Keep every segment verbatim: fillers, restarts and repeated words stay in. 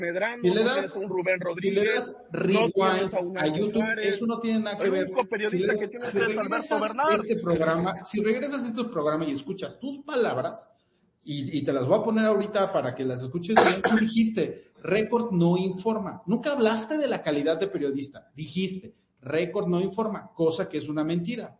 Medrano, si le no das, tienes a un Rubén Rodríguez, si le das rewind no tienes a, un a YouTube, Suárez. eso no tiene nada que El ver. único periodista Si, que le, tienes si es Alberto regresas Bernal. este programa, si regresas a estos programas y escuchas tus palabras, y, y te las voy a poner ahorita para que las escuches bien, tú dijiste, Récord no informa. Nunca hablaste de la calidad de periodista. Dijiste, Récord no informa, cosa que es una mentira.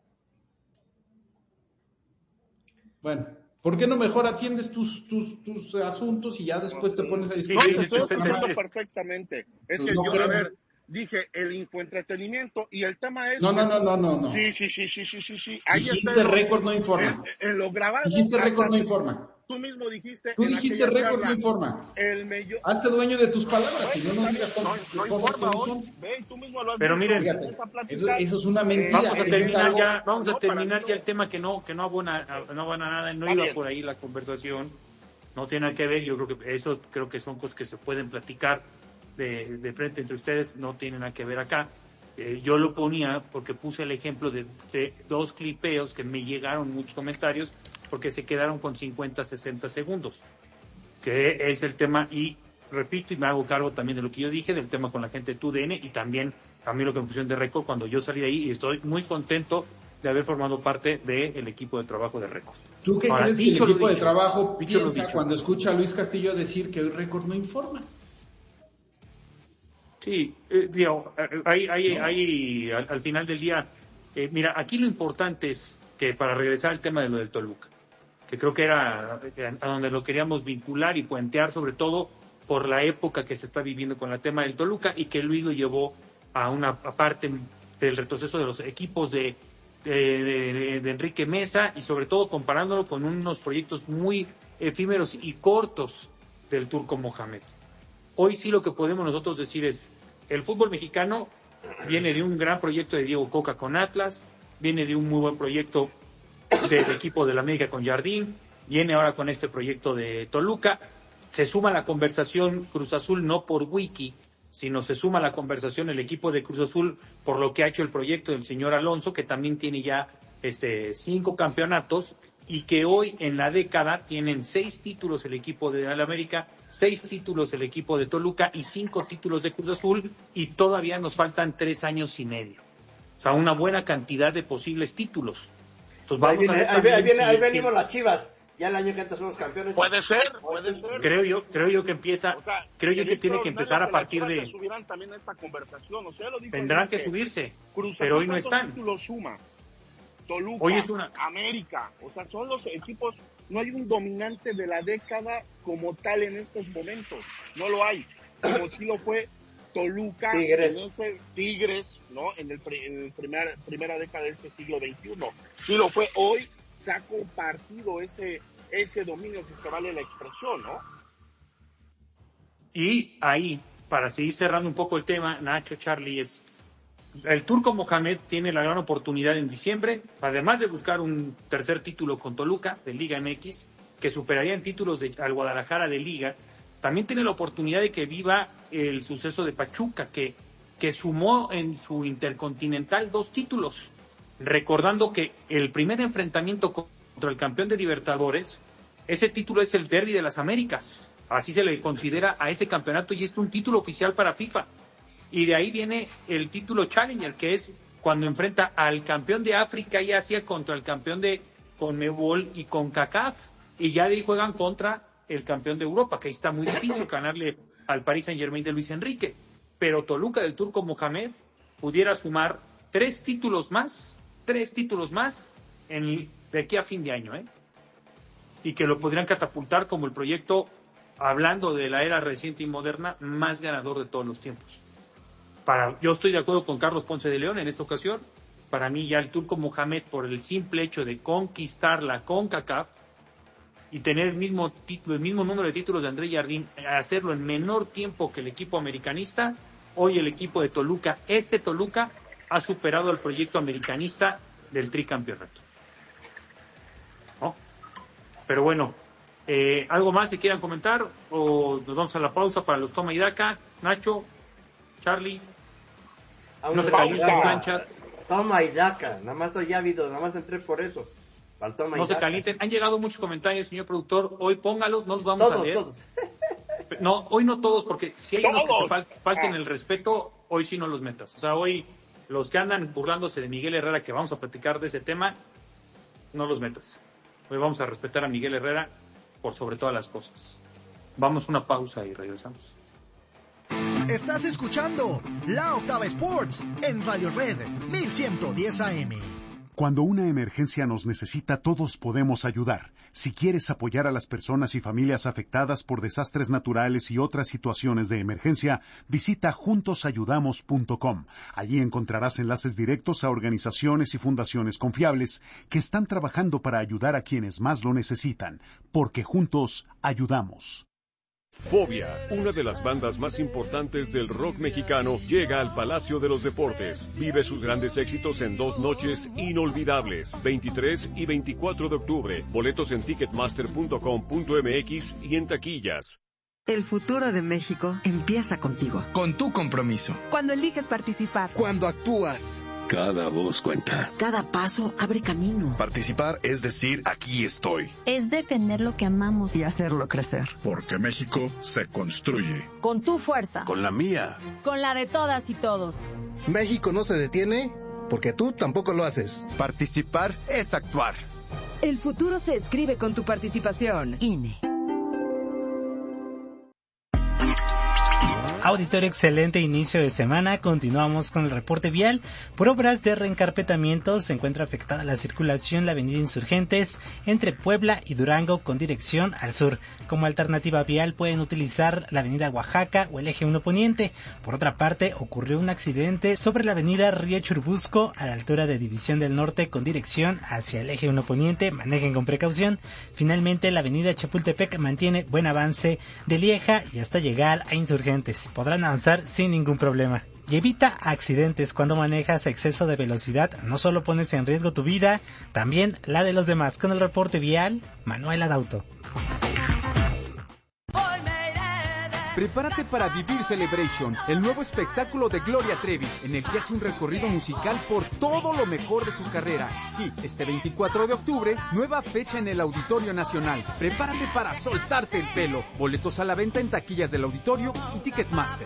Bueno, ¿por qué no mejor atiendes tus, tus, tus asuntos y ya después te pones a discutir? No, te estoy escuchando perfectamente. Es Pues que no yo, creo. a ver, dije el infoentretenimiento y el tema es... No, no, no, no, no, no. Sí, sí, sí, sí, sí, sí, sí. Ahí Dijiste está Récord no informa. En, en lo grabado... Dijiste Récord no informa. Tú mismo dijiste... Tú en dijiste Récord no informa. El medio... Hazte dueño de tus palabras, Bueno, si no nos digas no, cosas, no cosas que no hoy. son. Ve, tú mismo lo has Pero dicho, miren, en Fíjate, esa plática, eso, eso es una eh, mentira. Vamos a eso es terminar algo- ya, vamos a No, para terminar mí ya no. el tema que no, que no abona, no abona nada, no Está iba bien. por ahí la conversación, no tiene nada que ver, yo creo que eso creo que son cosas que se pueden platicar de, de frente entre ustedes, no tiene nada que ver acá. Eh, yo lo ponía porque puse el ejemplo de, de dos clipeos que me llegaron muchos comentarios porque se quedaron con cincuenta, sesenta segundos, que es el tema, y repito y me hago cargo también de lo que yo dije, del tema con la gente de T U D N y también a mí lo que me pusieron de Récord cuando yo salí de ahí, y estoy muy contento de haber formado parte del equipo de trabajo de Récord. ¿Tú qué Ahora, crees que el dicho lo equipo de dicho, trabajo dicho lo piensa dicho. cuando escucha a Luis Castillo decir que hoy Récord no informa? Sí, eh, digo, hay, hay, hay, al, al final del día, eh, mira, aquí lo importante es que para regresar al tema de lo del Toluca, que creo que era a donde lo queríamos vincular y puentear, sobre todo por la época que se está viviendo con el tema del Toluca, y que Luis lo llevó a una parte del retroceso de los equipos de, de, de, de Enrique Mesa, y sobre todo comparándolo con unos proyectos muy efímeros y cortos del Turco Mohamed. Hoy sí lo que podemos nosotros decir es, el fútbol mexicano viene de un gran proyecto de Diego Coca con Atlas, viene de un muy buen proyecto del equipo de la América con Jardín, viene ahora con este proyecto de Toluca, se suma a la conversación Cruz Azul no por Wiki, sino se suma a la conversación el equipo de Cruz Azul por lo que ha hecho el proyecto del señor Alonso, que también tiene ya este cinco campeonatos, y que hoy en la década tienen seis títulos el equipo de la América, seis títulos el equipo de Toluca y cinco títulos de Cruz Azul, y todavía nos faltan tres años y medio. O sea, una buena cantidad de posibles títulos. Entonces, vamos ahí viene, a ver ahí, ahí, viene, si, ahí si, venimos las Chivas. Ya el año que antes somos campeones. Puede ser, puede ser. Creo yo, creo yo que empieza, O sea, creo yo que tiene que empezar a partir de... de... Se subirán también a esta conversación, o sea, lo dijo Tendrán que Enrique. subirse, Cruz pero hoy Azul, no ¿cuántos están. títulos suma? Toluca, Hoy es una- América, o sea, son los equipos, no hay un dominante de la década como tal en estos momentos, no lo hay, como si lo fue Toluca, Tigres. en ese Tigres, ¿no? En el, pri- en el primer, primera década de este siglo veintiuno, sí lo fue, hoy se ha compartido ese, ese dominio, que se vale la expresión, ¿no? Y ahí, para seguir cerrando un poco el tema, Nacho, Charlie, es el Turco Mohamed tiene la gran oportunidad en diciembre, además de buscar un tercer título con Toluca de Liga M X, que superaría en títulos de, al Guadalajara de Liga, también tiene la oportunidad de que viva el suceso de Pachuca, que, que sumó en su Intercontinental dos títulos, recordando que el primer enfrentamiento contra el campeón de Libertadores, ese título es el Derbi de las Américas, así se le considera a ese campeonato, y es un título oficial para FIFA. Y de ahí viene el título Challenger, que es cuando enfrenta al campeón de África y Asia contra el campeón de CONMEBOL y CONCACAF. Y ya de ahí juegan contra el campeón de Europa, que ahí está muy difícil ganarle al Paris Saint-Germain de Luis Enrique. Pero Toluca del Turco Mohamed pudiera sumar tres títulos más, tres títulos más en, de aquí a fin de año, ¿eh? Y que lo podrían catapultar como el proyecto, hablando de la era reciente y moderna, más ganador de todos los tiempos. Para, yo estoy de acuerdo con Carlos Ponce de León en esta ocasión. Para mí ya el Turco Mohamed, por el simple hecho de conquistar la CONCACAF y tener el mismo título, el mismo número de títulos de André Jardín, hacerlo en menor tiempo que el equipo americanista, hoy el equipo de Toluca, este Toluca, ha superado el proyecto americanista del tricampeonato, ¿no? Pero bueno, eh, ¿algo más que quieran comentar? ¿O nos vamos a la pausa para los toma y daca? Nacho, Charlie, Aún no se pausa. calientan planchas. Toma y daca, nada más estoy ávido, nada más entré por eso. Para toma No y se daca. calienten. Han llegado muchos comentarios, señor productor. Hoy póngalos, no los vamos Todos, a leer. todos. No, hoy no todos, porque si hay unos que se fal- falten Ah. el respeto, hoy sí no los metas. O sea, hoy los que andan burlándose de Miguel Herrera, que vamos a platicar de ese tema, no los metas. Hoy vamos a respetar a Miguel Herrera por sobre todas las cosas. Vamos a una pausa y regresamos. Estás escuchando La Octava Sports en Radio Red mil ciento diez A M. Cuando una emergencia nos necesita, todos podemos ayudar. Si quieres apoyar a las personas y familias afectadas por desastres naturales y otras situaciones de emergencia, visita juntos ayudamos punto com. Allí encontrarás enlaces directos a organizaciones y fundaciones confiables que están trabajando para ayudar a quienes más lo necesitan, porque juntos ayudamos. Fobia, una de las bandas más importantes del rock mexicano, llega al Palacio de los Deportes. Vive sus grandes éxitos en dos noches inolvidables, veintitrés y veinticuatro de octubre. Boletos en ticketmaster punto com punto m x y en taquillas. El futuro de México empieza contigo. Con tu compromiso. Cuando eliges participar. Cuando actúas. Cada voz cuenta. Cada paso abre camino. Participar es decir, aquí estoy. Es defender lo que amamos. Y hacerlo crecer. Porque México se construye. Con tu fuerza. Con la mía. Con la de todas y todos. México no se detiene porque tú tampoco lo haces. Participar es actuar. El futuro se escribe con tu participación. I N E. Auditorio, excelente inicio de semana. Continuamos con el reporte vial. Por obras de reencarpetamiento se encuentra afectada la circulación la avenida Insurgentes entre Puebla y Durango con dirección al sur. Como alternativa vial pueden utilizar la avenida Oaxaca o el eje uno poniente. Por otra parte, ocurrió un accidente sobre la avenida Río Churubusco a la altura de División del Norte con dirección hacia el eje uno poniente. Manejen con precaución. Finalmente, la avenida Chapultepec mantiene buen avance de Lieja y hasta llegar a Insurgentes. Podrán avanzar sin ningún problema. Y evita accidentes. Cuando manejas a exceso de velocidad, no solo pones en riesgo tu vida, también la de los demás. Con el reporte vial, Manuel Adauto. Prepárate para vivir Celebration, el nuevo espectáculo de Gloria Trevi, en el que hace un recorrido musical por todo lo mejor de su carrera. Sí, este veinticuatro de octubre, nueva fecha en el Auditorio Nacional. Prepárate para soltarte el pelo. Boletos a la venta en taquillas del auditorio y Ticketmaster.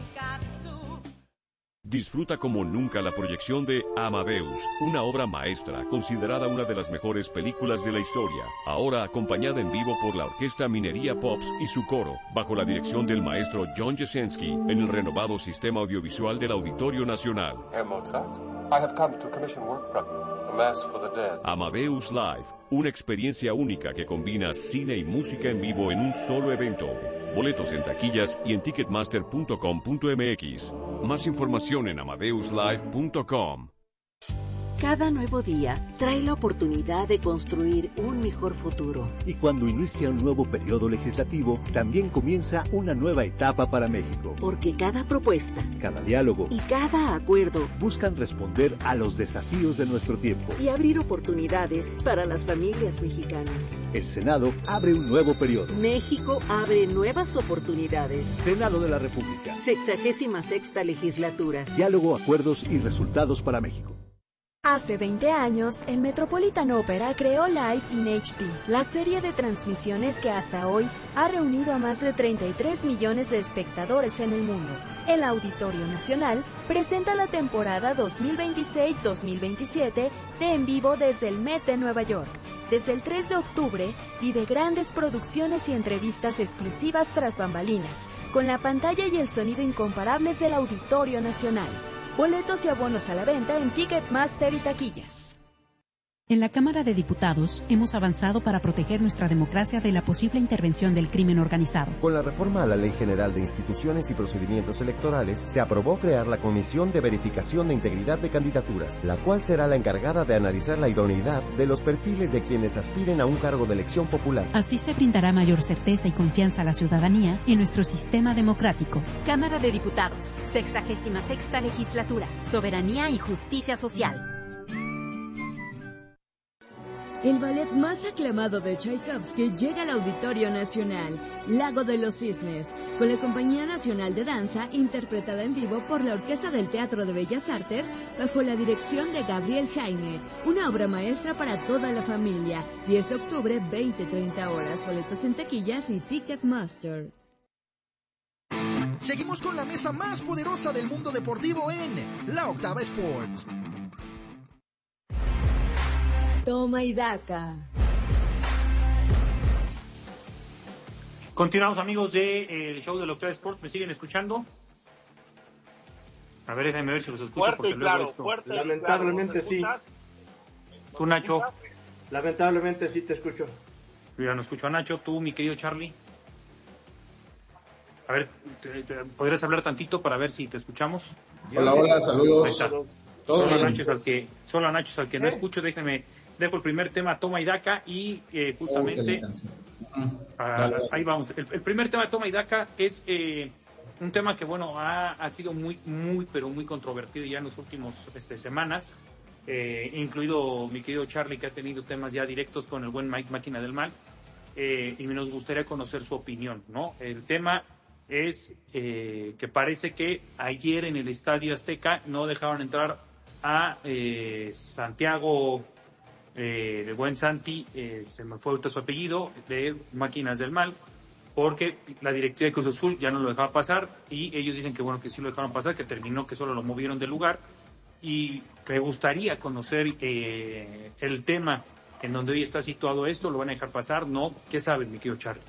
Disfruta como nunca la proyección de Amadeus, una obra maestra considerada una de las mejores películas de la historia, ahora acompañada en vivo por la Orquesta Minería Pops y su coro, bajo la dirección del maestro John Jesensky, en el renovado sistema audiovisual del Auditorio Nacional. Herr Mozart, I have come to commission work from you, A Mass for the Dead. Amadeus Live, una experiencia única que combina cine y música en vivo en un solo evento. Boletos en taquillas y en ticketmaster punto com punto m x. Más información en amadeus live punto com. Cada nuevo día trae la oportunidad de construir un mejor futuro. Y cuando inicia un nuevo periodo legislativo, también comienza una nueva etapa para México. Porque cada propuesta, cada diálogo y cada acuerdo buscan responder a los desafíos de nuestro tiempo y abrir oportunidades para las familias mexicanas. El Senado abre un nuevo periodo. México abre nuevas oportunidades. Senado de la República. Sexagésima sexta legislatura. Diálogo, acuerdos y resultados para México. Hace veinte años, el Metropolitan Opera creó Live in H D, la serie de transmisiones que hasta hoy ha reunido a más de treinta y tres millones de espectadores en el mundo. El Auditorio Nacional presenta la temporada dos mil veintiséis dos mil veintisiete de En Vivo desde el Met de Nueva York. Desde el tres de octubre, vive grandes producciones y entrevistas exclusivas tras bambalinas, con la pantalla y el sonido incomparables del Auditorio Nacional. Boletos y abonos a la venta en Ticketmaster y taquillas. En la Cámara de Diputados hemos avanzado para proteger nuestra democracia de la posible intervención del crimen organizado. Con la reforma a la Ley General de Instituciones y Procedimientos Electorales, se aprobó crear la Comisión de Verificación de Integridad de Candidaturas, la cual será la encargada de analizar la idoneidad de los perfiles de quienes aspiren a un cargo de elección popular. Así se brindará mayor certeza y confianza a la ciudadanía en nuestro sistema democrático. Cámara de Diputados, sexagésima sexta legislatura, Soberanía y Justicia Social. El ballet más aclamado de Tchaikovsky llega al Auditorio Nacional, Lago de los Cisnes, con la Compañía Nacional de Danza, interpretada en vivo por la Orquesta del Teatro de Bellas Artes, bajo la dirección de Gabriel Jaime. Una obra maestra para toda la familia. diez de octubre, veinte a treinta horas. Boletos en taquillas y Ticketmaster. Seguimos con la mesa más poderosa del mundo deportivo en La Octava Sports. Toma y daca. Continuamos, amigos de eh, el show de La Octava Sports. ¿Me siguen escuchando? A ver, déjenme ver si los escucho. Fuerte porque y claro, luego esto... fuerte Lamentablemente y claro. sí. ¿Tú, Nacho? Lamentablemente sí te escucho. Yo ya no escucho a Nacho. ¿Tú, mi querido Charlie? A ver, te, te, ¿podrías hablar tantito para ver si te escuchamos? Hola, hola, saludos. Todo solo, Nacho es al que, solo a Nacho es al que no ¿Eh? escucho. Déjenme, dejo el primer tema, Toma y Daca, y eh, justamente... Oh, ah, ahí vamos. El, el primer tema de Toma y Daca es eh, un tema que, bueno, ha, ha sido muy, muy, pero muy controvertido ya en las últimas este, semanas, eh, incluido mi querido Charlie, que ha tenido temas ya directos con el buen Mike Máquina del Mal, eh, y nos gustaría conocer su opinión, ¿no? El tema es eh, que parece que ayer en el Estadio Azteca no dejaron entrar a eh, Santiago, eh, de buen Santi, eh, se me fue ahorita su apellido, de Máquinas del Mal, porque la directiva de Cruz Azul ya no lo dejaba pasar, y ellos dicen que bueno, que sí lo dejaron pasar, que terminó que solo lo movieron del lugar, y me gustaría conocer eh, el tema en donde hoy está situado esto. ¿Lo van a dejar pasar? ¿No? ¿Qué saben, mi querido Charlie?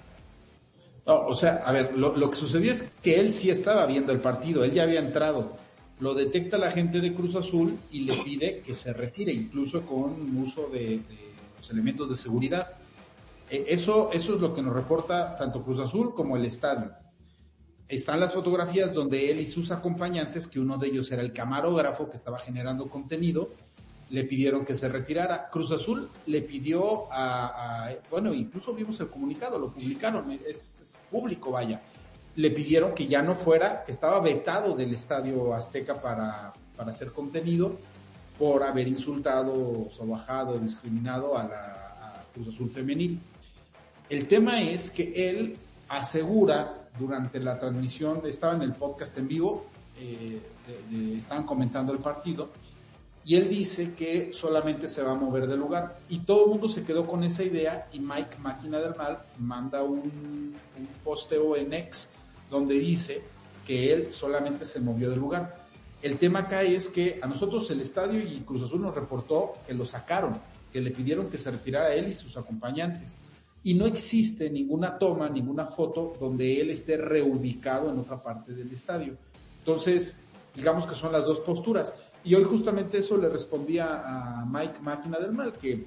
No, o sea, a ver, lo, lo que sucedió es que él sí estaba viendo el partido, él ya había entrado, lo detecta la gente de Cruz Azul y le pide que se retire, incluso con uso de, de los elementos de seguridad. Eh, eso, eso es lo que nos reporta tanto Cruz Azul como el estadio. Están las fotografías donde él y sus acompañantes, que uno de ellos era el camarógrafo que estaba generando contenido, le pidieron que se retirara. Cruz Azul le pidió a, a bueno, incluso vimos el comunicado, lo publicaron, es, es público, vaya. Le pidieron que ya no fuera, que estaba vetado del Estadio Azteca para, para hacer contenido por haber insultado, sobajado, discriminado a la a Cruz Azul femenil. El tema es que él asegura durante la transmisión, estaba en el podcast en vivo, eh, de, de, estaban comentando el partido, y él dice que solamente se va a mover del lugar, y todo el mundo se quedó con esa idea, y Mike Máquina del Mal manda un, un posteo en X donde dice que él solamente se movió del lugar. El tema acá es que a nosotros el estadio y Cruz Azul nos reportó que lo sacaron, que le pidieron que se retirara él y sus acompañantes, y no existe ninguna toma, ninguna foto donde él esté reubicado en otra parte del estadio. Entonces, digamos que son las dos posturas. Y hoy justamente eso le respondía a Mike Máquina del Mal, que,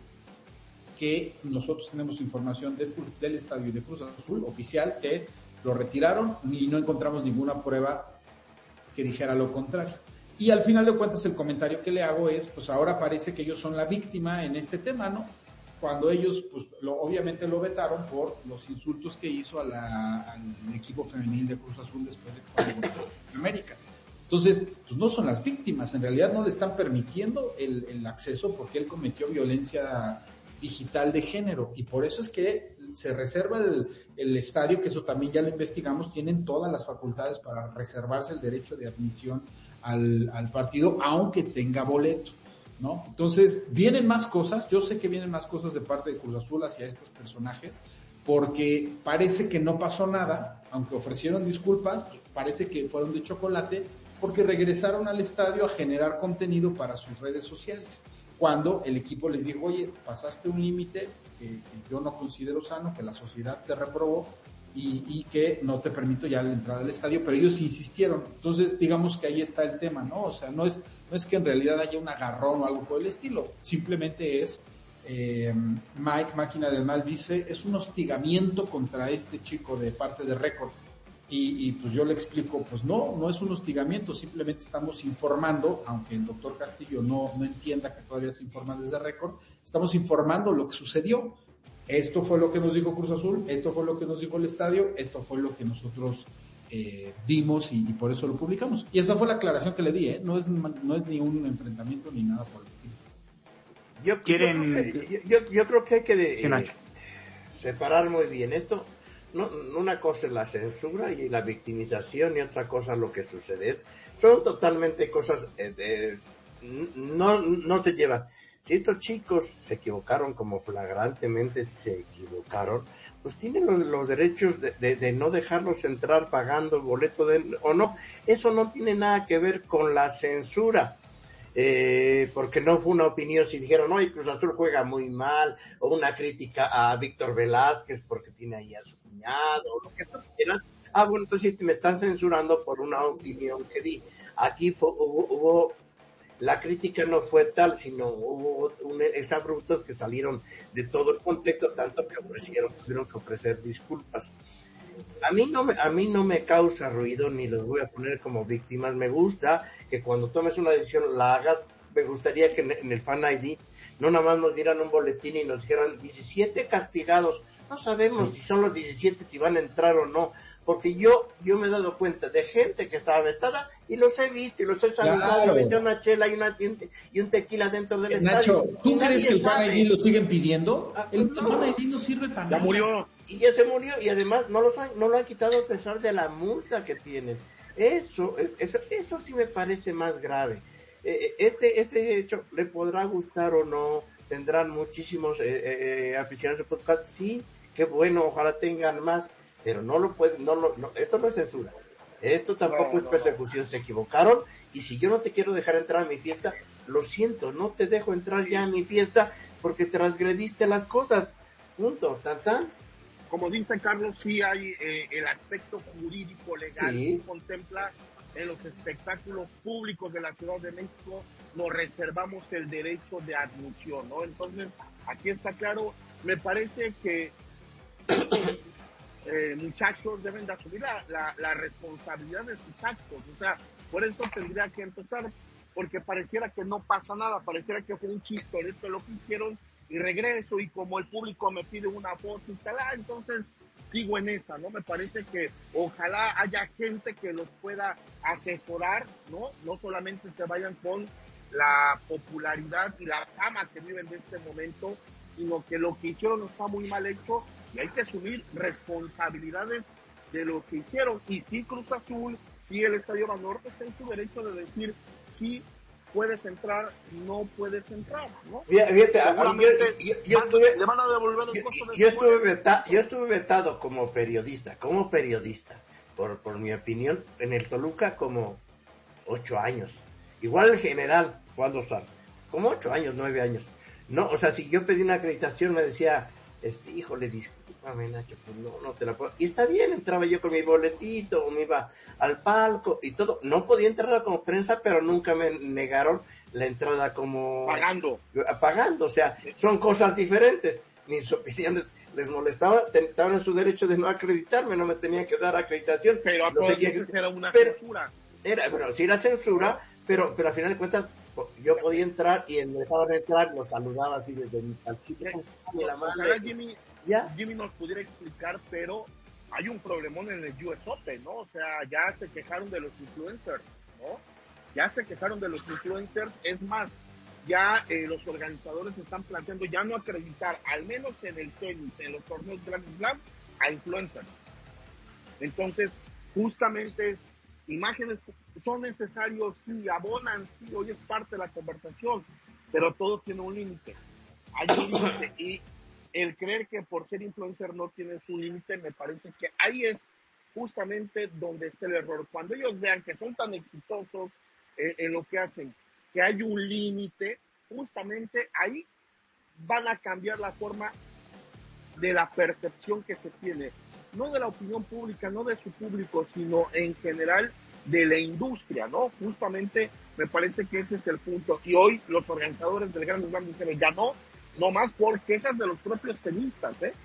que nosotros tenemos información del, del estadio y de Cruz Azul oficial que lo retiraron y no encontramos ninguna prueba que dijera lo contrario. Y al final de cuentas el comentario que le hago es, pues ahora parece que ellos son la víctima en este tema, ¿no? Cuando ellos, pues lo, obviamente lo vetaron por los insultos que hizo a la, al equipo femenil de Cruz Azul después de que fue en América. Entonces, pues no son las víctimas, en realidad no le están permitiendo el, el acceso porque él cometió violencia digital de género, y por eso es que se reserva el, el estadio, que eso también ya lo investigamos, tienen todas las facultades para reservarse el derecho de admisión al, al partido, aunque tenga boleto, ¿no? Entonces, vienen más cosas, yo sé que vienen más cosas de parte de Cruz Azul hacia estos personajes, porque parece que no pasó nada, aunque ofrecieron disculpas, pues parece que fueron de chocolate, porque regresaron al estadio a generar contenido para sus redes sociales, cuando el equipo les dijo, oye, pasaste un límite que, que yo no considero sano, que la sociedad te reprobó y, y que no te permito ya la entrada al estadio, pero ellos insistieron. Entonces, digamos que ahí está el tema, ¿no? O sea, no es, no es que en realidad haya un agarrón o algo por el estilo, simplemente es, eh, Mike Máquina del Mal dice, es un hostigamiento contra este chico de parte de Récord. Y, y pues yo le explico, pues no, no es un hostigamiento, simplemente estamos informando, aunque el doctor Castillo no, no entienda que todavía se informa desde Récord, estamos informando lo que sucedió. Esto fue lo que nos dijo Cruz Azul, esto fue lo que nos dijo el estadio, esto fue lo que nosotros eh, vimos y, y por eso lo publicamos. Y esa fue la aclaración que le di, ¿eh? No es, no es ni un enfrentamiento ni nada por el estilo. Yo, ¿Quieren... yo, creo, que, yo, yo creo que hay que de, eh, separar muy bien esto. No, una cosa es la censura y la victimización y otra cosa lo que sucede. Son totalmente cosas, eh, de, no, no se llevan. Si estos chicos se equivocaron como flagrantemente se equivocaron, pues tienen los, los derechos de, de, de no dejarlos entrar pagando el boleto de, o no. Eso no tiene nada que ver con la censura. Eh, porque no fue una opinión si dijeron, no, y Cruz Azul juega muy mal, o una crítica a Víctor Velázquez porque tiene ahí a su cuñado, o lo que tú quieras. Ah, bueno, entonces me están censurando por una opinión que di. Aquí fue, hubo, hubo, la crítica no fue tal, sino hubo un, exabruptos que salieron de todo el contexto, tanto que ofrecieron, tuvieron que ofrecer disculpas. A mí no me, a mí no me causa ruido, ni los voy a poner como víctimas. Me gusta que cuando tomes una decisión la hagas. Me gustaría que en, en el Fan I D no nada más nos dieran un boletín y nos dijeran diecisiete castigados. No sabemos sí. si son los diecisiete, si van a entrar o no, porque yo yo me he dado cuenta de gente que estaba vetada y los he visto y los he saludado, claro. Metí una chela y, una, y, un, y un tequila dentro del Nacho, estadio. ¿tú crees que el Fan I D lo siguen pidiendo? Ah, el no. Fan I D no sirve para nada. Ya murió. Y ya se murió y además no, los han, no lo han quitado a pesar de la multa que tienen. Eso, es, eso, eso sí me parece más grave. Eh, este, este hecho le podrá gustar o no, tendrán muchísimos eh, eh, aficionados de podcast, sí, qué bueno, ojalá tengan más, pero no lo pueden, no lo, no, esto no es censura, esto tampoco no, es persecución, no, no. Se equivocaron, y si yo no te quiero dejar entrar a mi fiesta, lo siento, no te dejo entrar ya a mi fiesta porque transgrediste las cosas, punto, tan tan. Como dice Carlos, sí hay eh, el aspecto jurídico legal sí. que contempla en los espectáculos públicos de la Ciudad de México, nos reservamos el derecho de admisión, ¿no? Entonces, aquí está claro, me parece que eh, muchachos deben de asumir la, la, la responsabilidad de sus actos, o sea, por eso tendría que empezar, porque pareciera que no pasa nada, pareciera que fue un chistorito lo que hicieron, y regreso, y como el público me pide una foto y tal, ah, entonces sigo en esa, ¿no? Me parece que ojalá haya gente que los pueda asesorar, ¿no? No solamente se vayan con la popularidad y la fama que viven de este momento, sino que lo que hicieron está muy mal hecho y hay que asumir responsabilidades de lo que hicieron. Y sí, Cruz Azul, sí, el Estadio Banorte está en su derecho de decir sí, puedes entrar, no puedes entrar, ¿no? Fíjate, Seguramente yo, yo, yo estuve, le van a devolver el costo de yo, yo estuve veta, yo estuve vetado como periodista, como periodista, por, por mi opinión, en el Toluca como ocho años. Igual el general, cuando sale, como ocho años, nueve años. No, o sea, si yo pedí una acreditación me decía, este, híjole, discúlpame, Nacho, pues no, no te la puedo. Y está bien, entraba yo con mi boletito, o me iba al palco y todo. No podía entrar como prensa, pero nunca me negaron la entrada como... Pagando. Pagando, o sea, son cosas diferentes. Mis opiniones les molestaban, estaban en su derecho de no acreditarme, no me tenían que dar acreditación. Pero a no todos sé que... era una pero, censura. Era, bueno, sí era censura, pero, pero al final de cuentas yo podía entrar y me dejaban entrar, los saludaba así desde mi palquito. La madre, Jimmy, ¿ya? Jimmy nos pudiera explicar, pero hay un problemón en el U S Open, ¿no? O sea, ya se quejaron de los influencers, ¿no? Ya se quejaron de los influencers, es más, ya eh, los organizadores están planteando ya no acreditar, al menos en el tenis, en los torneos Grand Slam, a influencers. Entonces, justamente imágenes son necesarios, sí, abonan, sí, hoy es parte de la conversación, pero todo tiene un límite. Hay un límite y el creer que por ser influencer no tienes un límite, me parece que ahí es justamente donde está el error. Cuando ellos vean que son tan exitosos eh, en lo que hacen, que hay un límite, justamente ahí van a cambiar la forma de la percepción que se tiene, no de la opinión pública, no de su público, sino en general de la industria, ¿no? Justamente me parece que ese es el punto. Y hoy los organizadores del Gran Slam dicen, ya no, no más por quejas de los propios tenistas, ¿eh?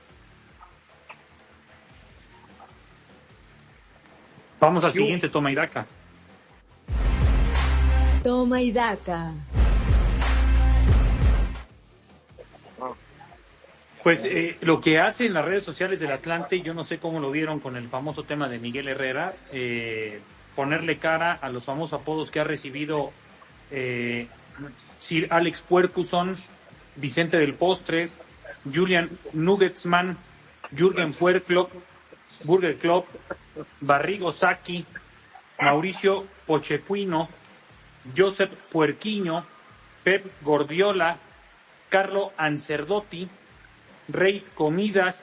Vamos al siguiente, toma y daca. Toma y daca. Pues eh, lo que hace en las redes sociales del Atlante, yo no sé cómo lo vieron con el famoso tema de Miguel Herrera, eh, ponerle cara a los famosos apodos que ha recibido eh, Sir Alex Puercuson, Vicente del Postre, Julian Nuggetsman, Jürgen Puerklopp, Burger Club, Barrigo Saki, Mauricio Pochequino, Josep Puerquiño, Pep Gordiola, Carlo Ancerdotti, Rey Comidas,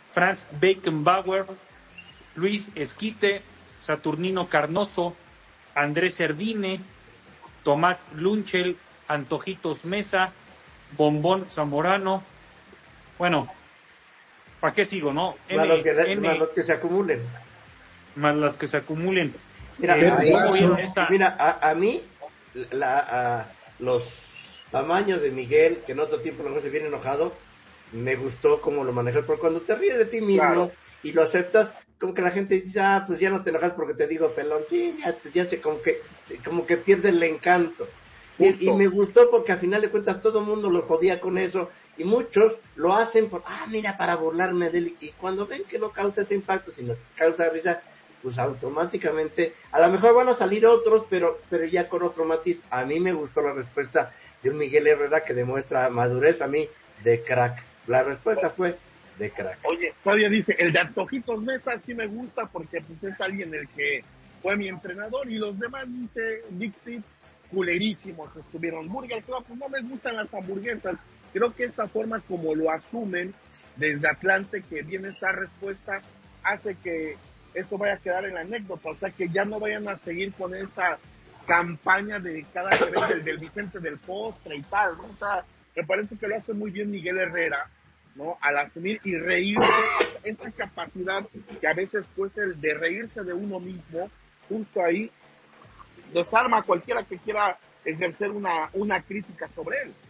Franz Beckenbauer, Luis Esquite, Saturnino Carnoso, Andrés Cerdine, Tomás Lunchel, Antojitos Mesa, Bombón Zamorano. Bueno, ¿para qué sigo, no? Más, N, los, que, N, más los que se acumulen. Más las que se acumulen. Mira, eh, ahí, esta... mira a, a mí, la, a, los tamaños de Miguel, que en otro tiempo no se viene enojado, me gustó cómo lo manejas, porque cuando te ríes de ti mismo claro. y lo aceptas, como que la gente dice, ah, pues ya no te enojas porque te digo pelón, sí, ya, ya se como que, como que pierde el encanto. Y, y me gustó porque al final de cuentas todo el mundo lo jodía con eso y muchos lo hacen por, ah, mira, para burlarme de él. Y cuando ven que no causa ese impacto, sino causa risa, pues automáticamente, a lo mejor van a salir otros, pero pero ya con otro matiz. A mí me gustó la respuesta de un Miguel Herrera que demuestra madurez, a mí, de crack. La respuesta fue de crack. Oye, todavía dice, el de Antojitos Mesa sí me gusta porque pues es alguien el que fue mi entrenador, y los demás, dice Dixie, culerísimos estuvieron. Burger Club, pues no me gustan las hamburguesas. Creo que esa forma como lo asumen desde Atlante, que viene esta respuesta, hace que esto vaya a quedar en la anécdota, o sea que ya no vayan a seguir con esa campaña de cada vez del, del Vicente del Postre y tal, ¿no? O sea, me parece que lo hace muy bien Miguel Herrera, ¿no? Al asumir y reírse, esa capacidad que a veces pues el de reírse de uno mismo, justo ahí, desarma a cualquiera que quiera ejercer una, una crítica sobre él.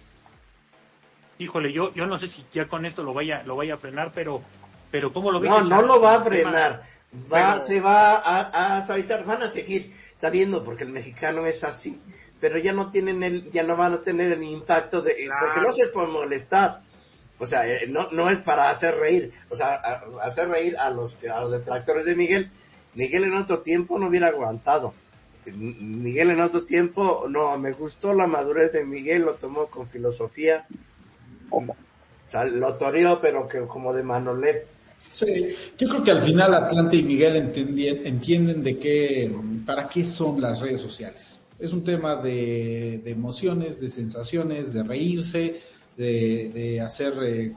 Híjole, yo, yo no sé si ya con esto lo vaya, lo vaya a frenar, pero Pero ¿cómo lo ves? No, no lo va a frenar. Va, pero... Se va a, a suavizar. Van a seguir saliendo porque el mexicano es así. Pero ya no tienen el, ya no van a tener el impacto de, claro. Porque no es por molestar. O sea, eh, no, no es para hacer reír. O sea, a, a hacer reír a los, a los detractores de Miguel. Miguel en otro tiempo no hubiera aguantado. Miguel en otro tiempo, no, me gustó la madurez de Miguel, lo tomó con filosofía. O sea, lo toreó, pero que como de Manolet. Sí, yo creo que al final Atlante y Miguel entendien, entienden de qué, para qué son las redes sociales. Es un tema de, de emociones, de sensaciones, de reírse, de, de hacer eh,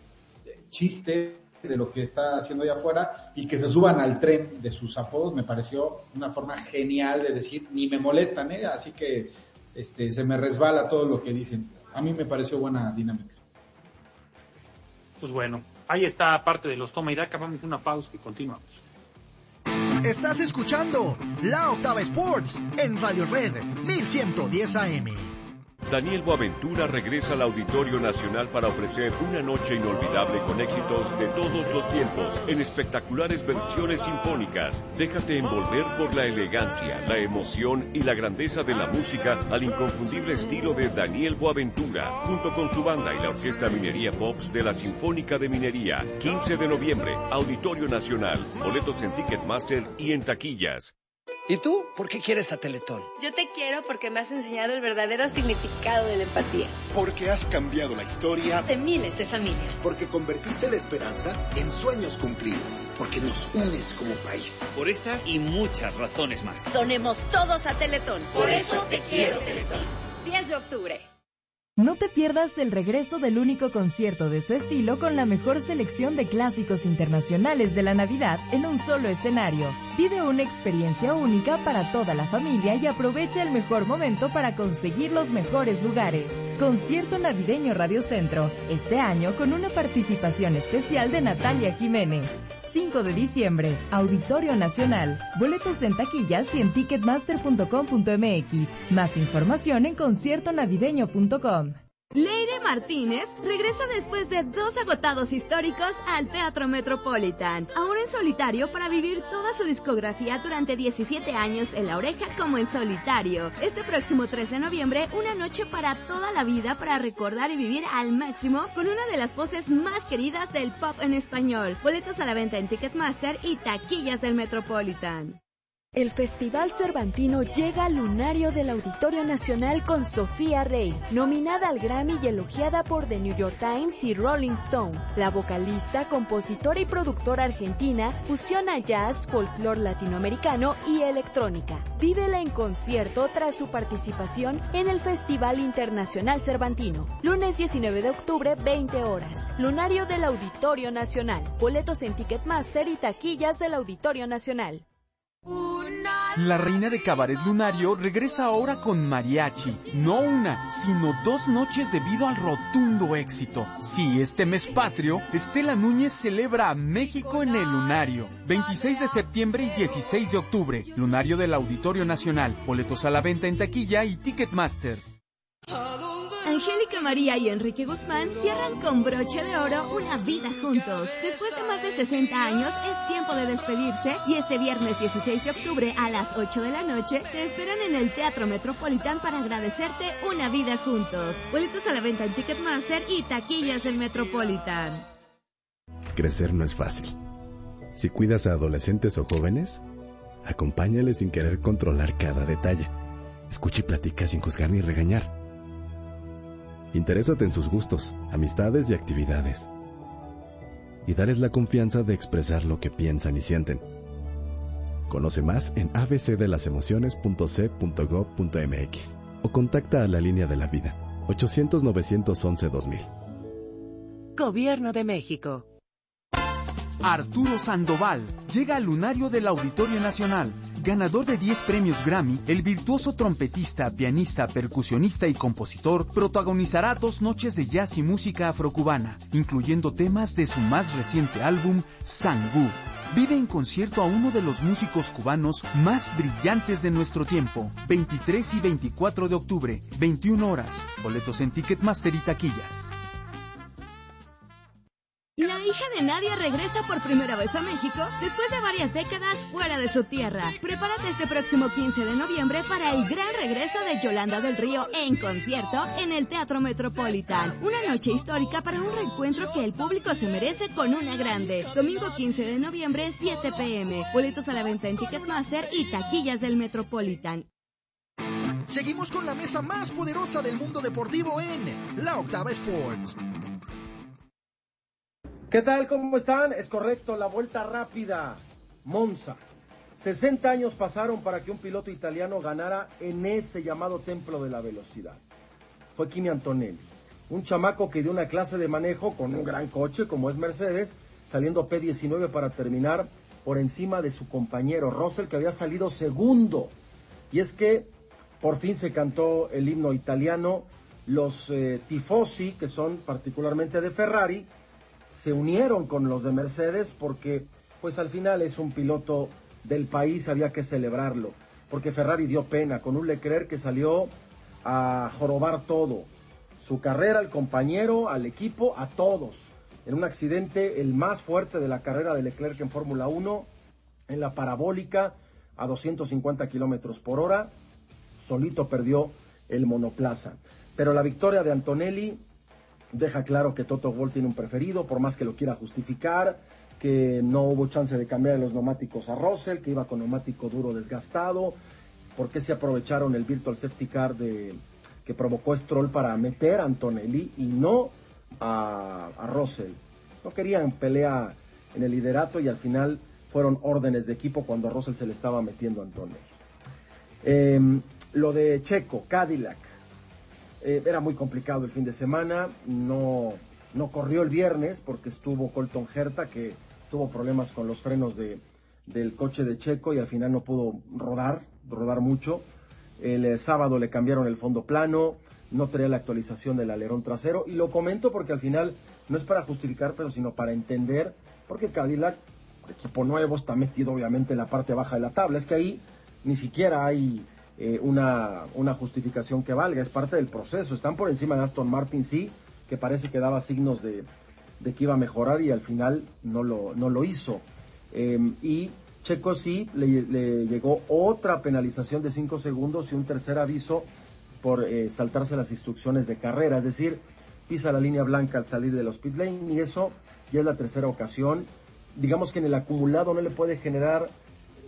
chistes de lo que está haciendo allá afuera y que se suban al tren de sus apodos. Me pareció una forma genial de decir, ni me molestan, ¿eh? Así que este se me resbala todo lo que dicen. A mí me pareció buena dinámica. Pues bueno, ahí está parte de los toma y daca. Vamos a una pausa y continuamos. Estás escuchando La Octava Sports en Radio Red mil ciento diez A M. Daniel Boaventura regresa al Auditorio Nacional para ofrecer una noche inolvidable con éxitos de todos los tiempos en espectaculares versiones sinfónicas. Déjate envolver por la elegancia, la emoción y la grandeza de la música al inconfundible estilo de Daniel Boaventura, junto con su banda y la Orquesta Minería Pops de la Sinfónica de Minería. quince de noviembre, Auditorio Nacional. Boletos en Ticketmaster y en taquillas. ¿Y tú? ¿Por qué quieres a Teletón? Yo te quiero porque me has enseñado el verdadero significado de la empatía. Porque has cambiado la historia de miles de familias. Porque convertiste la esperanza en sueños cumplidos. Porque nos unes como país. Por estas y muchas razones más. Sonemos todos a Teletón. Por eso te quiero, Teletón. diez de octubre. No te pierdas el regreso del único concierto de su estilo con la mejor selección de clásicos internacionales de la Navidad en un solo escenario. Vive una experiencia única para toda la familia y aprovecha el mejor momento para conseguir los mejores lugares. Concierto Navideño Radio Centro, este año con una participación especial de Natalia Jiménez. cinco de diciembre, Auditorio Nacional. Boletos en taquillas y en ticketmaster punto com punto m x. Más información en concierto navideño punto com. Leire Martínez regresa después de dos agotados históricos al Teatro Metropolitan, ahora en solitario para vivir toda su discografía durante diecisiete años en La Oreja como en solitario. Este próximo trece de noviembre, una noche para toda la vida para recordar y vivir al máximo con una de las voces más queridas del pop en español. Boletos a la venta en Ticketmaster y taquillas del Metropolitan. El Festival Cervantino llega al lunario del Auditorio Nacional con Sofía Rey, nominada al Grammy y elogiada por The New York Times y Rolling Stone. La vocalista, compositora y productora argentina fusiona jazz, folclore latinoamericano y electrónica. Vívela en concierto tras su participación en el Festival Internacional Cervantino. Lunes diecinueve de octubre, veinte horas. Lunario del Auditorio Nacional. Boletos en Ticketmaster y taquillas del Auditorio Nacional. La reina de Cabaret Lunario regresa ahora con mariachi. No una, sino dos noches debido al rotundo éxito. Sí, este mes patrio, Estela Núñez celebra a México en el Lunario. veintiséis de septiembre y dieciséis de octubre. Lunario del Auditorio Nacional. Boletos a la venta en taquilla y Ticketmaster. Angélica María y Enrique Guzmán cierran con broche de oro una vida juntos. Después de más de sesenta años, es tiempo de despedirse y este viernes dieciséis de octubre a las ocho de la noche te esperan en el Teatro Metropolitan para agradecerte una vida juntos. Boletos a la venta en Ticketmaster y taquillas del Metropolitan. Crecer no es fácil. Si cuidas a adolescentes o jóvenes, acompáñales sin querer controlar cada detalle. Escucha y platica sin juzgar ni regañar. Interésate en sus gustos, amistades y actividades. Y dales la confianza de expresar lo que piensan y sienten. Conoce más en a b c de las emociones punto c punto gob punto m x o contacta a la línea de la vida ochocientos, novecientos once, dos mil. Gobierno de México. Arturo Sandoval llega al lunario del Auditorio Nacional. Ganador de diez premios Grammy, el virtuoso trompetista, pianista, percusionista y compositor protagonizará dos noches de jazz y música afrocubana, incluyendo temas de su más reciente álbum, Sangú. Vive en concierto a uno de los músicos cubanos más brillantes de nuestro tiempo. veintitrés y veinticuatro de octubre, veintiuna horas. Boletos en Ticketmaster y taquillas. La hija de Nadia regresa por primera vez a México después de varias décadas fuera de su tierra. Prepárate este próximo quince de noviembre para el gran regreso de Yolanda del Río en concierto en el Teatro Metropolitan. Una noche histórica para un reencuentro que el público se merece con una grande. Domingo quince de noviembre, siete p m Boletos a la venta en Ticketmaster y taquillas del Metropolitan. Seguimos con la mesa más poderosa del mundo deportivo en La Octava Sports. ¿Qué tal? ¿Cómo están? Es correcto, la vuelta rápida. Monza. sesenta años pasaron para que un piloto italiano ganara en ese llamado templo de la velocidad. Fue Kimi Antonelli, un chamaco que dio una clase de manejo con un gran coche como es Mercedes, saliendo P diecinueve para terminar por encima de su compañero Russell, que había salido segundo. Y es que por fin se cantó el himno italiano. Los eh, tifosi, que son particularmente de Ferrari, se unieron con los de Mercedes porque pues al final es un piloto del país, había que celebrarlo, porque Ferrari dio pena con un Leclerc que salió a jorobar todo, su carrera, al compañero, al equipo, a todos, en un accidente el más fuerte de la carrera de Leclerc en Fórmula uno, en la parabólica a doscientos cincuenta kilómetros por hora, solito perdió el monoplaza, pero la victoria de Antonelli deja claro que Toto Wolff tiene un preferido, por más que lo quiera justificar, que no hubo chance de cambiar los neumáticos a Russell, que iba con neumático duro desgastado, por qué se aprovecharon el Virtual Safety Car de, que provocó Stroll para meter a Antonelli y no a, a Russell. No querían pelea en el liderato y al final fueron órdenes de equipo cuando a Russell se le estaba metiendo a Antonelli. Eh, lo de Checo, Cadillac. Eh, era muy complicado el fin de semana, no, no corrió el viernes porque estuvo Colton Herta, que tuvo problemas con los frenos de, del coche de Checo y al final no pudo rodar, rodar mucho. El eh, sábado le cambiaron el fondo plano, no traía la actualización del alerón trasero, y lo comento porque al final no es para justificar, pero sino para entender, porque Cadillac, equipo nuevo, está metido obviamente en la parte baja de la tabla, es que ahí ni siquiera hay Eh, una, una justificación que valga, es parte del proceso, están por encima de Aston Martin, sí, que parece que daba signos de, de que iba a mejorar y al final no lo, no lo hizo, eh, y Checo sí, le, le llegó otra penalización de cinco segundos y un tercer aviso por eh, saltarse las instrucciones de carrera, es decir, pisa la línea blanca al salir de los pit lane y eso ya es la tercera ocasión, digamos que en el acumulado no le puede generar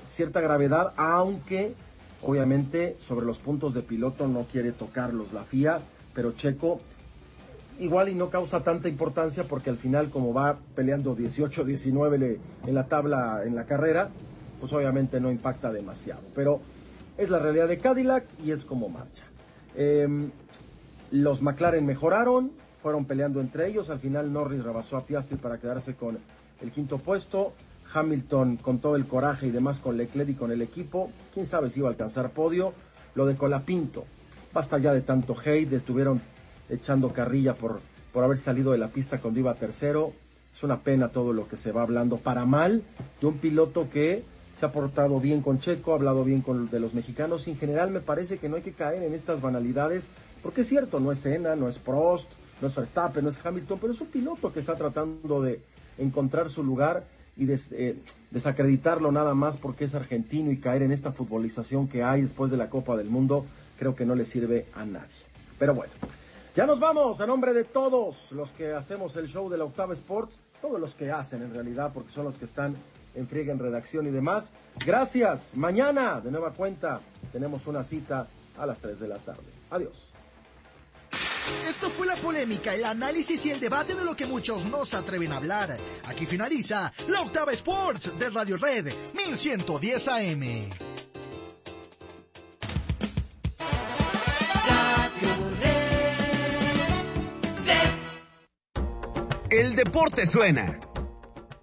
cierta gravedad, aunque obviamente sobre los puntos de piloto no quiere tocarlos la F I A, pero Checo igual y no causa tanta importancia porque al final, como va peleando dieciocho diecinueve en la tabla, en la carrera, pues obviamente no impacta demasiado, pero es la realidad de Cadillac y es como marcha. Eh, los McLaren mejoraron, fueron peleando entre ellos, al final Norris rebasó a Piastri para quedarse con el quinto puesto, Hamilton con todo el coraje y demás con Leclerc y con el equipo, quién sabe si iba a alcanzar podio. Lo de Colapinto, basta ya de tanto hate, estuvieron echando carrilla por, por haber salido de la pista cuando iba tercero. Es una pena todo lo que se va hablando para mal de un piloto que se ha portado bien con Checo, ha hablado bien con de los mexicanos. En general me parece que no hay que caer en estas banalidades, porque es cierto, no es Senna, no es Prost, no es Verstappen, no es Hamilton, pero es un piloto que está tratando de encontrar su lugar y des, eh, desacreditarlo nada más porque es argentino y caer en esta futbolización que hay después de la Copa del Mundo, creo que no le sirve a nadie. Pero bueno, ya nos vamos, a nombre de todos los que hacemos el show de la Octava Sports, todos los que hacen en realidad, porque son los que están en friega, en redacción y demás. Gracias. Mañana, de nueva cuenta, tenemos una cita a las tres de la tarde. Adiós. Esto fue la polémica, el análisis y el debate de lo que muchos no se atreven a hablar. Aquí finaliza la Octava Sports de Radio Red mil ciento diez A M. El deporte suena.